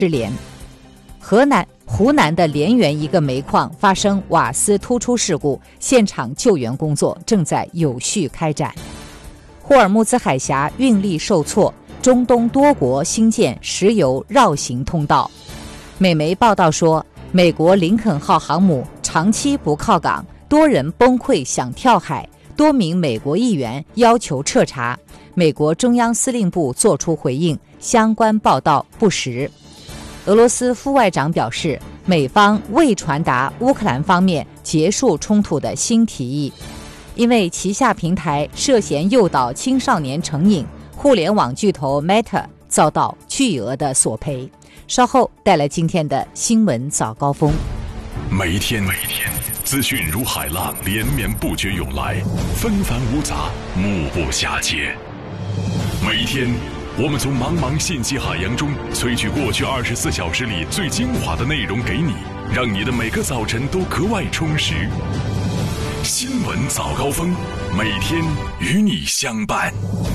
失联。湖南的涟源一个煤矿发生瓦斯突出事故，现场救援工作正在有序开展。霍尔木兹海峡运力受挫，中东多国新建石油绕行通道。美媒报道说，美国林肯号航母长期不靠港，多人崩溃想跳海，多名美国议员要求彻查。美国中央司令部作出回应，相关报道不实。俄罗斯副外长表示，美方未传达乌克兰方面结束冲突的新提议。因为旗下平台涉嫌诱导青少年成瘾，互联网巨头 Meta 遭到巨额的索赔。稍后带来今天的新闻早高峰。 每天资讯如海浪连绵不绝涌来，纷繁芜杂，目不暇接。每天我们从茫茫信息海洋中萃取过去24小时里最精华的内容给你，让你的每个早晨都格外充实。新闻早高峰，每天与你相伴。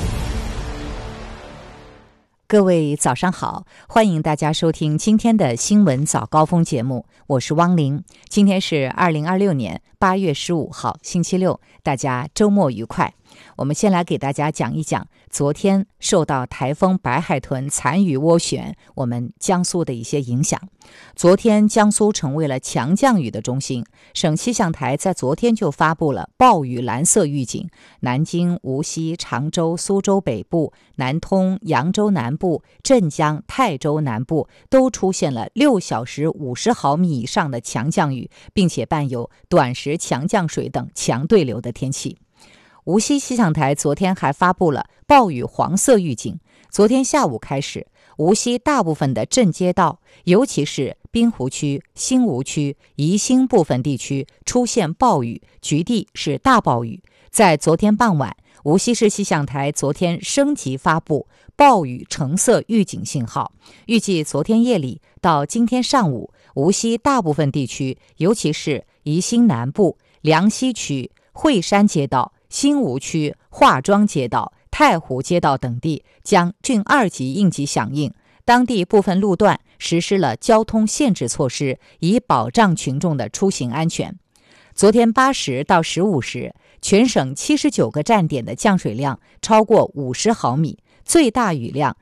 各位早上好，欢迎大家收听今天的新闻早高峰节目，我是汪玲。今天是2026年8月15号星期六，大家周末愉快。我们先来给大家讲一讲昨天受到台风白海豚残余涡旋我们江苏的一些影响。昨天江苏成为了强降雨的中心，省气象台在昨天就发布了暴雨蓝色预警，南京、无锡、常州、苏州北部、南通、扬州南部、镇江、泰州南部都出现了6小时50毫米以上的强降雨，并且伴有短时强降水等强对流的天气。无锡气象台昨天还发布了暴雨黄色预警。昨天下午开始，无锡大部分的镇街道，尤其是滨湖区、新吴区、宜兴部分地区出现暴雨，局地是大暴雨。在昨天傍晚，无锡市气象台昨天升级发布暴雨橙色预警信号，预计昨天夜里到今天上午，无锡大部分地区，尤其是宜兴南部、梁溪区、惠山街道、新吴区、化妆街道、太湖街道等地将汛2级应急响应，当地部分路段实施了交通限制措施，以保障群众的出行安全。昨天8时到15时，全省79个站点的降水量超过50毫米，最大雨量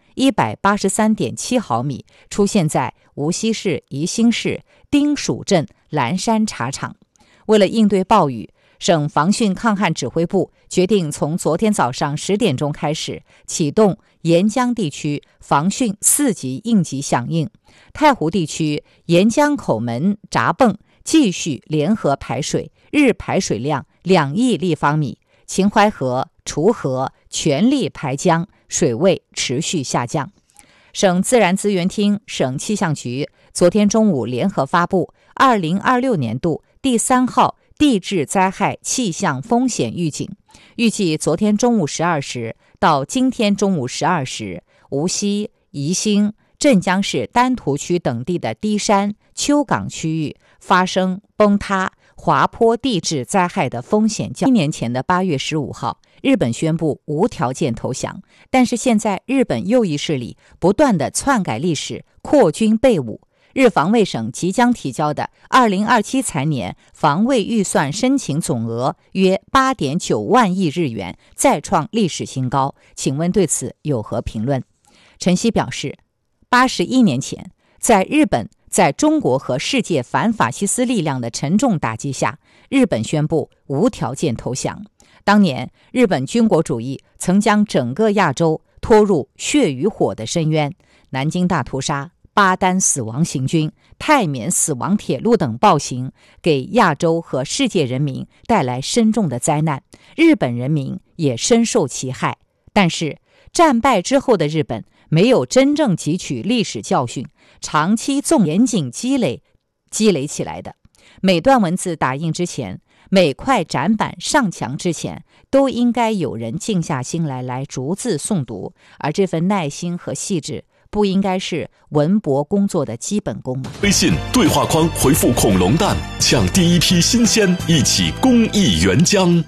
183.7毫米，出现在无锡市、宜兴市、丁蜀镇、蓝山茶厂。为了应对暴雨，省防汛抗旱指挥部决定从昨天早上10点钟开始启动沿江地区防汛4级应急响应，太湖地区沿江口门闸泵继续联合排水，日排水量2亿立方米，秦淮河、滁河全力排江，水位持续下降。省自然资源厅、省气象局昨天中午联合发布2026年度第3号地质灾害气象风险预警，预计昨天中午12时到今天中午12时，无锡、宜兴、镇江市丹徒区等地的低山、丘岗区域发生崩塌、滑坡地质灾害的风险较1年前的8月15号，日本宣布无条件投降。但是现在日本右翼势力不断地篡改历史，扩军备武。日防卫省即将提交的2027财年防卫预算申请总额约8.9万亿日元，再创历史新高。请问对此有何评论？陈希表示，81年前，在日本在中国和世界反法西斯力量的沉重打击下，日本宣布无条件投降。当年，日本军国主义曾将整个亚洲拖入血与火的深渊，南京大屠杀、巴丹死亡行军、泰缅死亡铁路等暴行给亚洲和世界人民带来深重的灾难，日本人民也深受其害。但是战败之后的日本没有真正汲取历史教训，长期纵严谨积累起来的。每段文字打印之前，每块展板上墙之前，都应该有人静下心来逐字诵读，而这份耐心和细致不应该是文博工作的基本功吗？ 微信对话框回复恐龙蛋，抢第一批新鲜，一起公益援疆。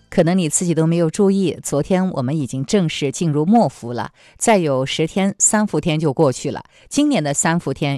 可能你自己都没有注意，昨天我们已经正式进入末伏了，再有10天3伏天就过去了。今年的3伏天